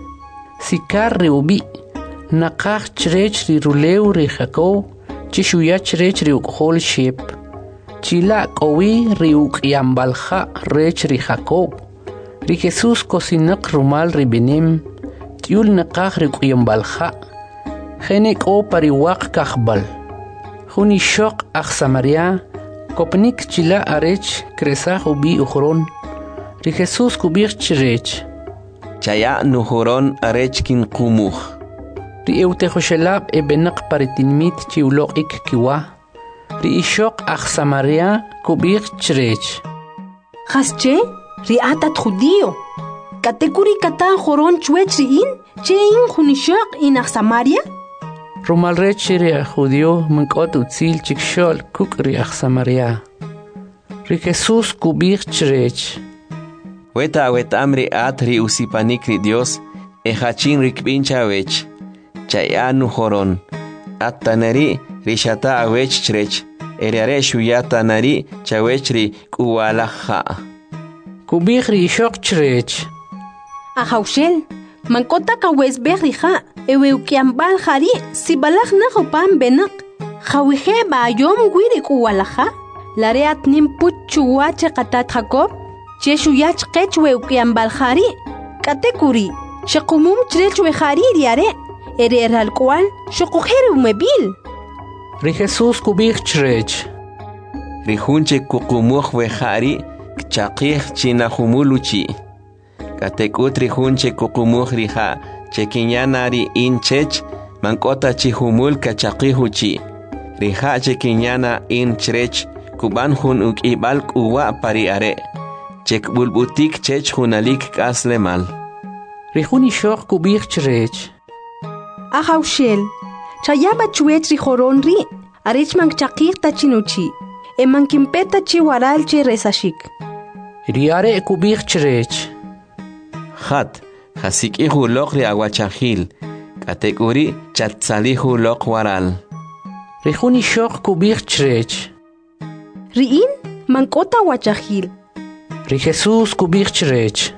Sikar ri ubi. Nakach rech ri ruleu ri Jacob. Chishuyach rech ri ukhol shep. Chila kowi ri ukyambalha rech ri Jacob. Ri Jesus kosinak rumal ri benem. Tiul nakach ri ukyambalha. Genek o pariwak kachbal. Huni shok ach Samaria. Kopnik chila arech kresach ubi ukhron. Ri Jesús kubir chirech. Chaya nuhuron arechkin kumuch. Ri eutehoshelab e benak paritinmit chiulok ik kiwa. Ri ishok ach Samaria kubir chirech. Hasche, ri atat judío. Katekuri katan joron chuech riin, che in junishok in ach Samaria? Rumal rech ri judío munkot utzil chikshol kuk ri ach Samaria. Ri Jesús kubir chirech. Weta amri atri usipanik ri Dios, hachin rikbincha wech, chayanu horon, atanari rishata awech chrech, eriare shuyata nari chawech ri kuwalaha. Kubich ri shok chrech. Ahaushel, mankota kawes berriha, ewe ukiambal hari, sibalach na hopan benak, hawihe ba yom gwiri kuwalaha, lareat nimput chuwache katat Jacob, Cheshuyach qechwe ukiambal khari katekuri shaqumum chrechwe khari diare erer alqual shoqojer umebil Ri Jesús kubich chrech Rihunche kukumukh we khari chaqih china humuluchi katekut rihunche kukumukh riha chekinyanari inchech mankota chi humul kachaqihuchi riha chekinyana in chrech kuban hun ukibal kuwa pari are Chek bulbutik chech hunalik kasle mal. Rihuni shok kubich chrech. Ahaushel. Chayaba chuech rijoron ri. Arech mang chakir tachinuchi. E mang kimpeta chi waral che resashik. Riare kubich chrech. Khat. Hasik ihu lok ri awachahil. Katekuri chatsalihu lok waral. Rihuni shok kubich chrech. Riin mankota wachahil. Ri Jesús kubich chrech.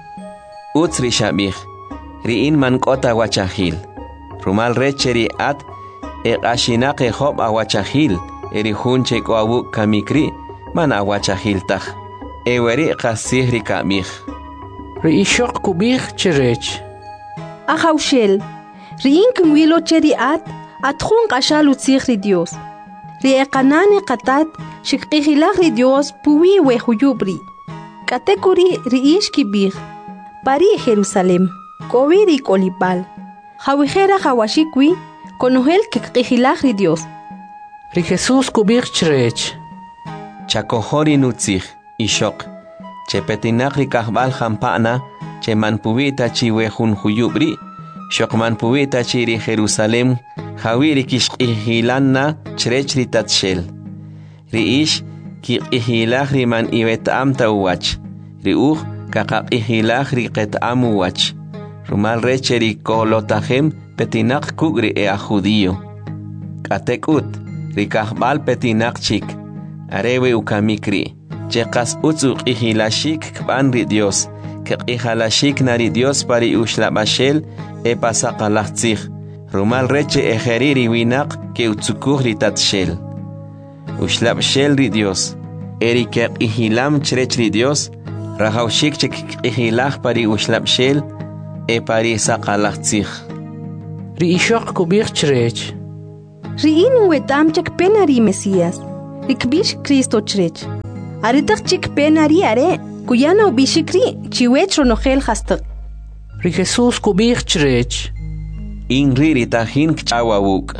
Utz ri shabich. Riin mankota wachahil. Rumal recheri at ashinak hob awachahil. Eri hunche kwawu kamikri man awachahil tach. Eweri qasih ri kamich. Ri ishok kubich chrech. Ahaushel. Riin kumwilo cheri atjun qashal utzih ri Dios. Ri eqanani qatat shikqihilach ri Dios puwi we huyubri. Katekuri riish kibir, pari Jerusalem, koviri kolipal, hawihera hawashikwi, konohel kekihilach ri Dios. Ri Jesús kubich chrech. Chakohori nutzich, ishok, chepetinak ri kahbal hampana, che manpuita chiwe hun huyubri, shok manpuita chiri Jerusalem, hawiri kishkihilanna, chrech ri tatshel. Riish, ki ihilach ri man iwet amta uwach. Ri kakak ihilach ri qet amuwach. Rumal recheri kolotahem petinak kugri a judío. Katekut, ri kahbal petinak chik. Arewe ukamikri. Chekas utzuk ihilashik kban ri Dios. Kek ihalashik nari Dios pari ushlabashel e pasakalachtzich. Rumal reche ejeriri winak ke utzukuh ri tatshel. Ushlab shel ri Dios. Eri kek ihilam chrech ri Dios. Rahaushik chek ihilach pari ushlab shel. E pari sakalachtzich. Ri ishok kubich chrech. Riin wetam chak penari Mesías. Rikbish Cristo chrech. Aritak chik penari are. Kuyana ubishikri chiwech ronogel hastak. Ri Jesús kubich chrech. Inri ritahin kchawawuk.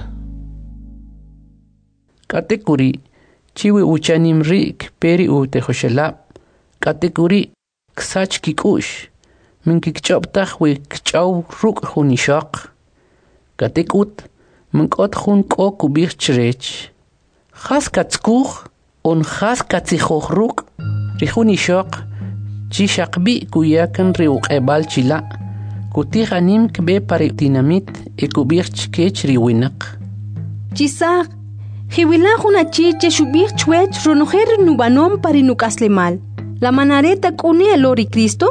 Katekuri chiwi uchanim rik peri ute hoshelap. Katekuri ksach kikush. Min kikchoptach we kchaw ruk hunishak. Katekut min kot hun ko kubich chrech. Khas katskuch on khas katsichoch ruk. Rihunishak chishakbi kuyakan riuk ebal chila. Kutihanim kbe pari dinamit e kubich kech riwinak. Chisak. Hiwila chiche shubich chwech ronoher nubanom pari nukaslemal. La manareta kune alori Cristo?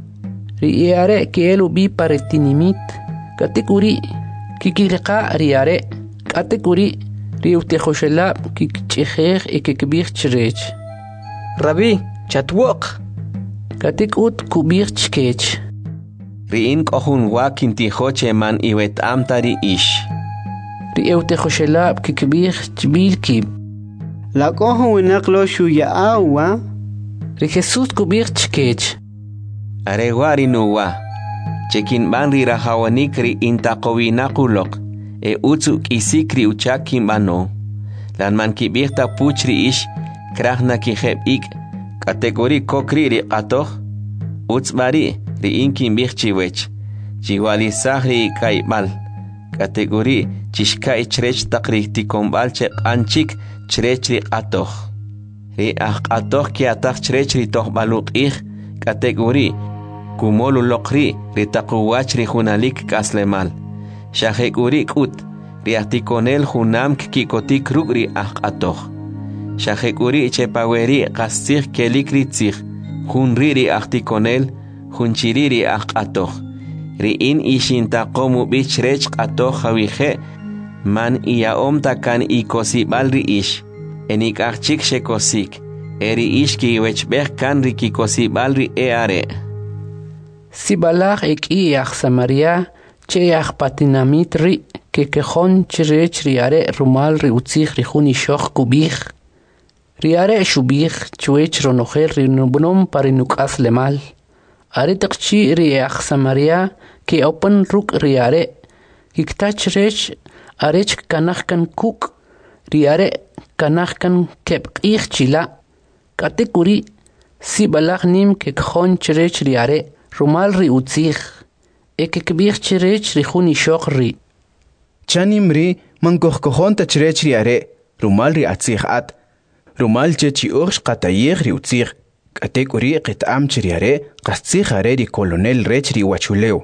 Riare que elu bi paretinimit. Katekuri kikirqa riare. Katekuri riutejoshela kikchejer e kikbir chrech. Rabbi, chatwok. Katekut kubir chkech. Riin kohun wakin tijoche man iwet amtari ish. Riutejoshela kikbir chbilkib. La kohun naklo shuya awa. Ri Jesús kubir chkech. Arewari nuwa. Chekin banri rahawanikri intaqowinakulok. E utsuk isikri uchakin bano. Lan man kibirta puchri ish. Krahna kijeb ik. Kategori kokri ri qatoh. Utsbari ri inkin birchiwech. Chiwali sahri kaibal. Kategori chishka ichrech takri tikombal che anchik chrech ri qatoh. Ri qatoh ki atak chrech ri toh baluk ich. Kategori kumolu lokri ritakuwach ri hunalik kaslemal. Shahekuri kut riatikonel hunam kikotik ruk ri atoh. Shahekuri chepaweri kastir kelikri tzir. Hunri ri artikonel hunchiri ri atoh. Ri in ishintakomu bichrech atoh hawihe man iaom takan ikosibal ri ish. Enik archik shekosik. Eri ish ki wechbech kan ri kikosibal ri eare. Sibalach ek iach Samaria cheach patinamit ri kekejon chrech riare rumal ri utzich ri huni shoch kubich. Riare shubich chwech ronocher ri nubnom parinukas lemal. Are takchi riach Samaria ke open ruk riare. Kiktach rech arech kanachkan kuk. Riare kanachkan kep ich chila. Katekuri sibalach nim kekejon chrech riare. Rumal ri utzich. Eke kbich chrech ri huni shoch ri. Chanim ri man kohkojon ta chrech ri are. Rumal ri atzich at. Rumal che chi ursh qatayich ri utzich. Katek uri qitam chri are. Qastzich are ri kolonel rech ri wachuleo.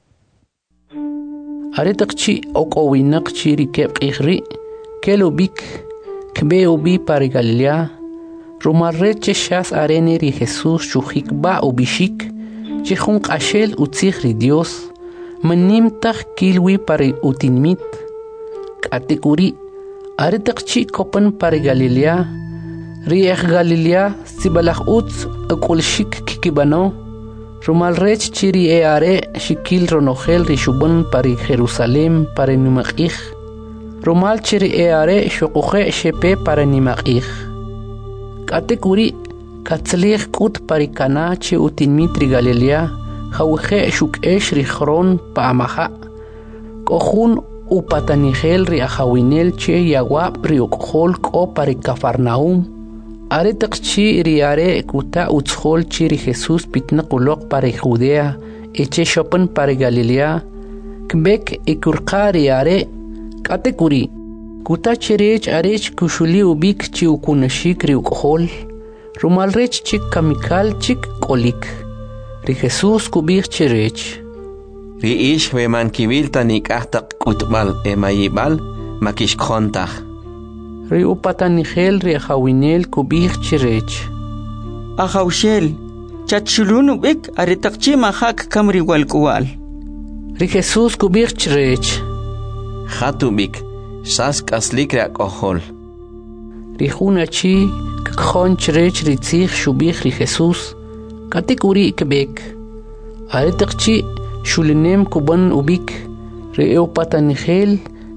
Are takchi ok owinak chi ri kebqich ri. Kelo bik. Kbe ubi pari Galilea. Rumal reche shas arene ri Jesús shuhik ba ubishik. Chihun qashel utzich ri Dios, manim tach kilwi pari utinmit. Katekuri, aritaqchi kopan pari Galilea, riech Galilea sibalach utz akulshik kikibano, rumal rech chiri are shikil ronohel ri shubun pari Jerusalem pari nimakich, rumal chiri are shokuche shepe pari nimakich. Katekuri, Katzlich kut parikana che utinmitri Galilea, hauche shuk esh richron paamaha. Kohun upatanigel ri ahawinel che yawab ri ukhol ko parikafarnaum. Aretakchi riare kuta utshol chi ri Jesús pitnakulok pari Judea, eche shopen pari Galilea. Kbek ikurqa riare katekuri. Kuta cherech arech kushuli ubik chi ukunashik ri ukhol. Rumal rech chik kamikal chik kolik. Ri Jesús kubich cherech. Ri ish we man kibil tanik ahtak utbal emayibal makish khontach. Ri upatanigel ri hawinel kubich cherech. Ahawshel, chachulunu bik aritakchi mahak kamri walkuwal. Ri Jesús kubich cherech. Khatubik, sask aslik rak ohol. Ri hunachi Kkhon chrech ritzich shubich ri Jesús. Katekuri kebek. Aretakchi shulinem kuban ubik. Reo patanigel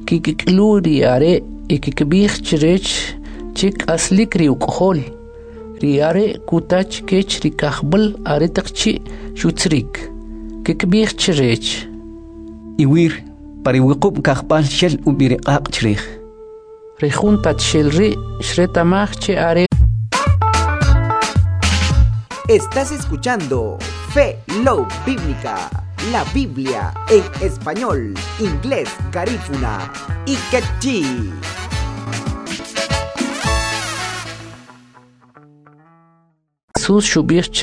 kikiklu riare ikikbih chirech chik aslik riukhol riare kutach kech rikahbal aretaqchi shutsrik kikbih chirech iwir pariwiqub kahbal shel ubiriqaq chirich rejuntat shelri shretamach che are. Estás escuchando Fe Love Bíblica, la Biblia en español, inglés, garífuna y quechí. Sus shubir